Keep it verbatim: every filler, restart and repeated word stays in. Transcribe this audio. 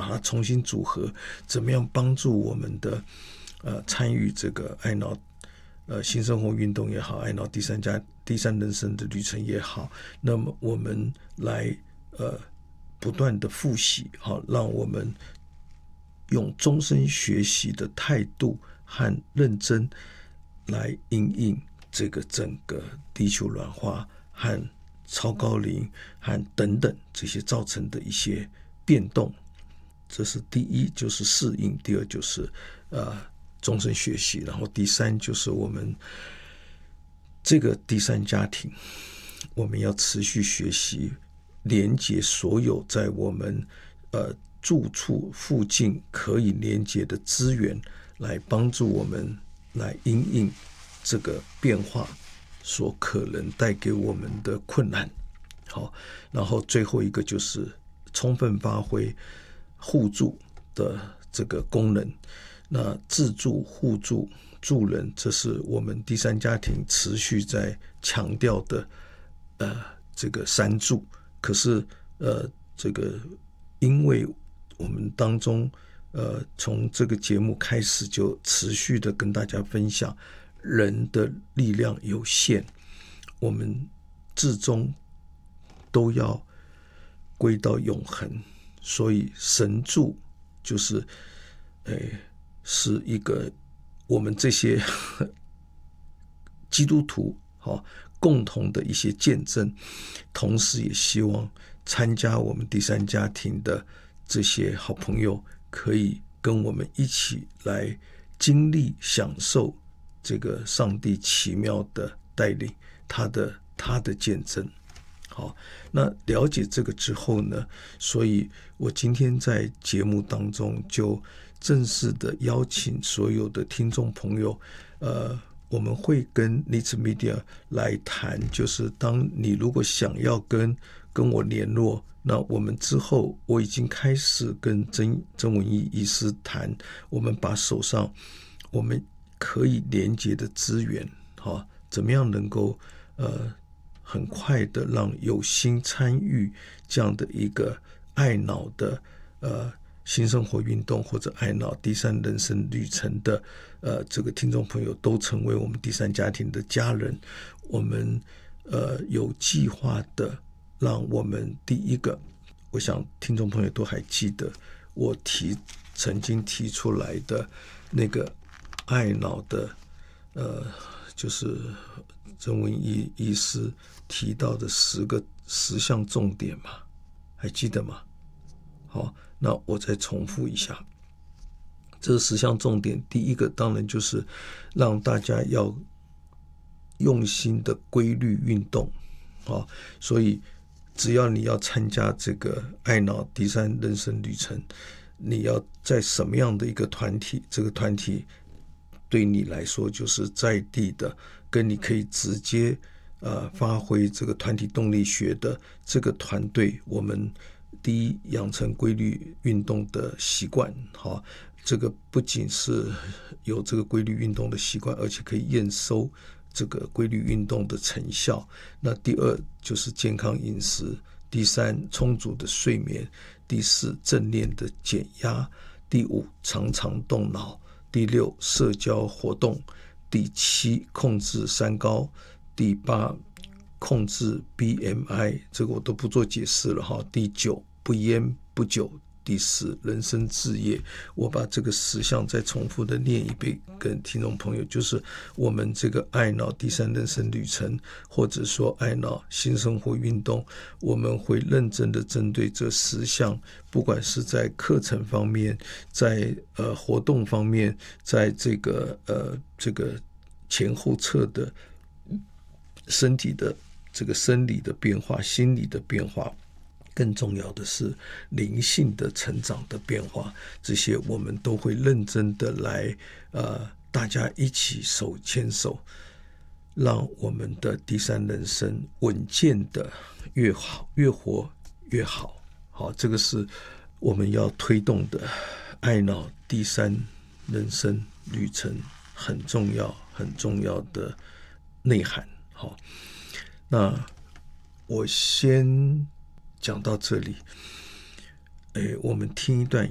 把它重新组合，怎么样帮助我们的呃参与这个爱脑呃新生活运动也好，爱脑第三家第三人生的旅程也好，那么我们来呃不断的复习，好，让我们用终身学习的态度和认真来因应这个整个地球暖化和超高龄和等等这些造成的一些变动。这是第一，就是适应；第二就是呃终身学习，然后第三就是我们这个第三家庭，我们要持续学习，连接所有在我们呃住处附近可以连接的资源，来帮助我们来因应这个变化所可能带给我们的困难。好，然后最后一个就是充分发挥互助的这个功能。那自助、互助、助人，这是我们第三家庭持续在强调的呃这个三助。可是呃这个因为我们当中呃从这个节目开始就持续的跟大家分享，人的力量有限，我们至终都要归到永恒，所以神助就是诶是一个我们这些基督徒好共同的一些见证，同时也希望参加我们第三家庭的这些好朋友可以跟我们一起来经历享受这个上帝奇妙的带领，他的他的见证。好，那了解这个之后呢，所以我今天在节目当中就正式的邀请所有的听众朋友，呃，我们会跟 Needs Media 来谈，就是当你如果想要跟跟我联络，那我们之后我已经开始跟曾曾文义医师谈，我们把手上我们可以连接的资源，好，怎么样能够呃很快的让有心参与这样的一个爱脑的呃新生活运动或者爱脑第三人生旅程的呃这个听众朋友都成为我们第三家庭的家人。我们呃有计划的让我们第一个，我想听众朋友都还记得我提曾经提出来的那个爱脑的呃就是曾文义医师提到的十个十项重点嘛，还记得吗？好，那我再重复一下，这十项重点，第一个当然就是让大家要用心的规律运动，好，所以只要你要参加这个爱脑第三人生旅程，你要在什么样的一个团体，这个团体对你来说就是在地的，跟你可以直接呃发挥这个团体动力学的这个团队，我们第一养成规律运动的习惯，好，这个不仅是有这个规律运动的习惯，而且可以验收这个规律运动的成效。那第二就是健康饮食，第三充足的睡眠，第四正念的减压，第五常常动脑，第六社交活动，第七控制三高，第八控制 B M I， 这个我都不做解释了哈。第九不烟不酒，第十人生志业。我把这个十项再重复的念一遍跟听众朋友，就是我们这个爱脑第三人生旅程，或者说爱脑新生活运动，我们会认真的针对这十项，不管是在课程方面，在呃活动方面，在这个呃这个前后侧的身体的这个生理的变化，心理的变化，更重要的是灵性的成长的变化，这些我们都会认真的来呃大家一起手牵手，让我们的第三人生稳健的越好，越活越好。好，这个是我们要推动的爱脑第三人生旅程很重要很重要的内涵。好，那我先讲到这里。诶，我们听一段